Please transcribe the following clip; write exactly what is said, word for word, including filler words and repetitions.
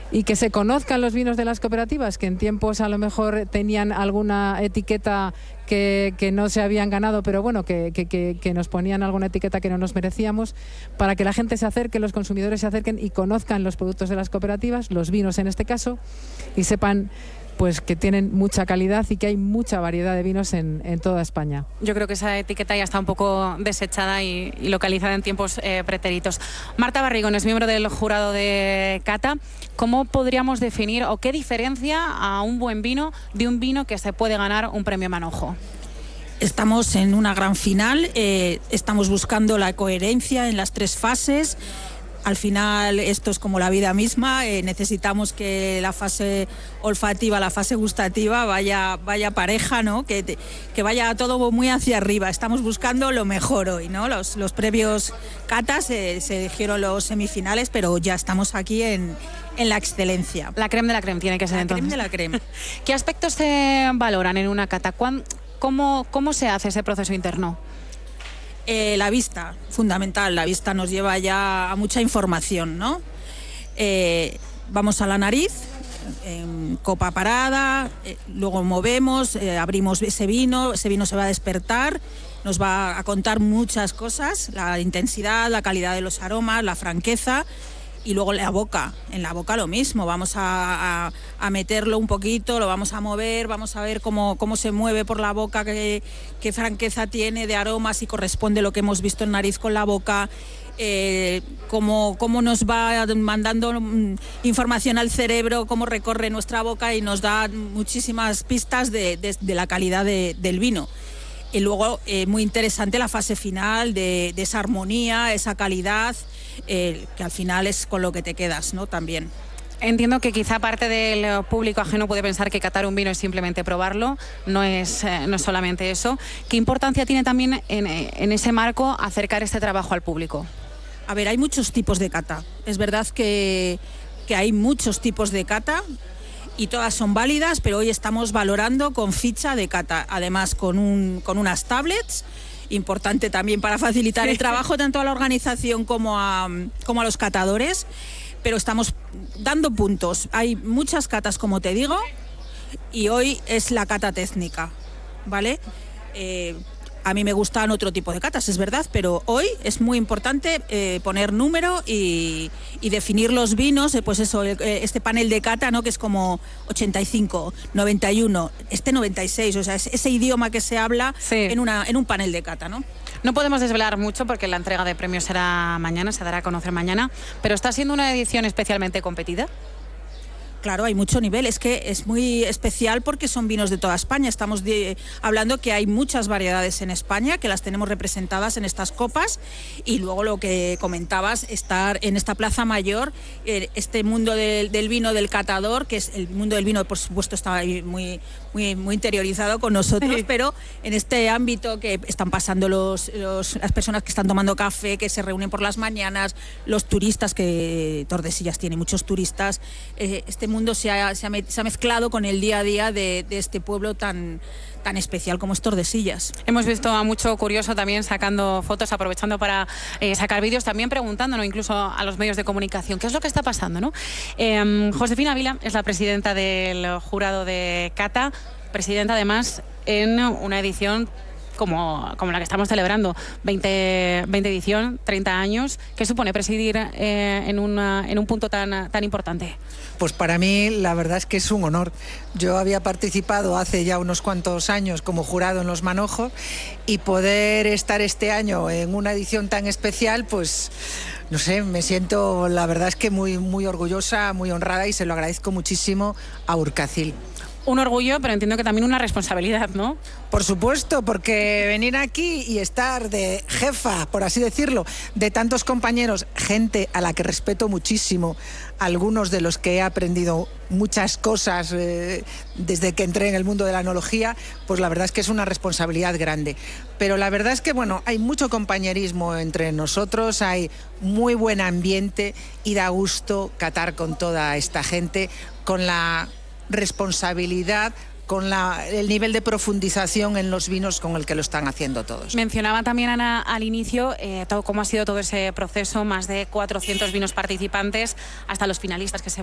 y que se conozcan los vinos de las cooperativas, que en tiempos a lo mejor tenían alguna etiqueta que, que no se habían ganado, pero bueno, que, que, que, que nos ponían alguna etiqueta que no nos merecíamos, para que la gente se acerque, los consumidores se acerquen y conozcan los productos de las cooperativas, los vinos en este caso, y sepan pues que tienen mucha calidad y que hay mucha variedad de vinos en, en toda España. Yo creo que esa etiqueta ya está un poco desechada y, y localizada en tiempos eh, pretéritos. Marta Barrigón es miembro del jurado de cata. ¿Cómo podríamos definir o qué diferencia a un buen vino de un vino que se puede ganar un premio Manojo? Estamos en una gran final, eh, estamos buscando la coherencia en las tres fases. Al final esto es como la vida misma, eh, necesitamos que la fase olfativa, la fase gustativa vaya, vaya pareja, ¿no? Que, te, que vaya todo muy hacia arriba. Estamos buscando lo mejor hoy, ¿no? Los, los previos catas eh, se eligieron los semifinales, pero ya estamos aquí en, en la excelencia. La creme de la creme tiene que ser la entonces. La creme de la creme. ¿Qué aspectos se valoran en una cata? ¿Cómo, cómo se hace ese proceso interno? Eh, la vista, fundamental, la vista nos lleva ya a mucha información, ¿no? Eh, vamos a la nariz, eh, copa parada, eh, luego movemos, eh, abrimos ese vino, ese vino se va a despertar, nos va a contar muchas cosas, la intensidad, la calidad de los aromas, la franqueza. Y luego la boca, en la boca lo mismo, vamos a, a, a meterlo un poquito, lo vamos a mover, vamos a ver cómo, cómo se mueve por la boca, qué, qué franqueza tiene de aromas, si corresponde lo que hemos visto en nariz con la boca, eh, cómo, cómo nos va mandando información al cerebro, cómo recorre nuestra boca y nos da muchísimas pistas de, de, de la calidad de, del vino. Y luego, eh, muy interesante la fase final de, de esa armonía, esa calidad, eh, que al final es con lo que te quedas, ¿no? También. Entiendo que quizá parte del público ajeno puede pensar que catar un vino es simplemente probarlo, no es, eh, no es solamente eso. ¿Qué importancia tiene también en, en ese marco acercar este trabajo al público? A ver, hay muchos tipos de cata. Es verdad que, que hay muchos tipos de cata, y todas son válidas, pero hoy estamos valorando con ficha de cata, además con, un, con unas tablets, importante también para facilitar el trabajo tanto a la organización como a, como a los catadores, pero estamos dando puntos. Hay muchas catas, como te digo, y hoy es la cata técnica, ¿vale? Eh, A mí me gustan otro tipo de catas, es verdad, pero hoy es muy importante eh, poner número y, y definir los vinos, eh, pues eso, eh, este panel de cata, ¿no? Que es como ochenta y cinco, noventa y uno, este noventa y seis, o sea, es ese idioma que se habla sí. en, una, en un panel de cata, ¿no? No podemos desvelar mucho porque la entrega de premios será mañana, se dará a conocer mañana, pero ¿está siendo una edición especialmente competida? Claro, hay mucho nivel, es que es muy especial porque son vinos de toda España. Estamos de, hablando que hay muchas variedades en España, que las tenemos representadas en estas copas, y luego lo que comentabas, estar en esta Plaza Mayor, eh, este mundo del, del vino del catador, que es el mundo del vino, por supuesto, está muy, muy, muy interiorizado con nosotros, sí. Pero en este ámbito que están pasando los, los, las personas que están tomando café, que se reúnen por las mañanas, los turistas, que Tordesillas tiene muchos turistas, eh, este mundo se ha, se, ha, se ha mezclado con el día a día de, de este pueblo tan, tan especial como es Tordesillas. Hemos visto a mucho curioso también sacando fotos, aprovechando para eh, sacar vídeos, también preguntándonos incluso a los medios de comunicación qué es lo que está pasando, ¿no? Eh, Josefina Vila es la presidenta del jurado de cata, presidenta además en una edición Como, como la que estamos celebrando, veinte, veinte edición, treinta años. ¿Qué supone presidir eh, en, una, en un punto tan, tan importante? Pues para mí la verdad es que es un honor. Yo había participado hace ya unos cuantos años como jurado en los Manojos, y poder estar este año en una edición tan especial, pues no sé, me siento la verdad es que muy, muy orgullosa, muy honrada, y se lo agradezco muchísimo a Urkacil. Un orgullo, pero entiendo que también una responsabilidad, ¿no? Por supuesto, porque venir aquí y estar de jefa, por así decirlo, de tantos compañeros, gente a la que respeto muchísimo, algunos de los que he aprendido muchas cosas eh, desde que entré en el mundo de la enología, pues la verdad es que es una responsabilidad grande. Pero la verdad es que, bueno, hay mucho compañerismo entre nosotros, hay muy buen ambiente y da gusto catar con toda esta gente, con la responsabilidad, con la, el nivel de profundización en los vinos con el que lo están haciendo todos. Mencionaba también, Ana, al inicio eh, todo, cómo ha sido todo ese proceso, más de cuatrocientos vinos participantes, hasta los finalistas que se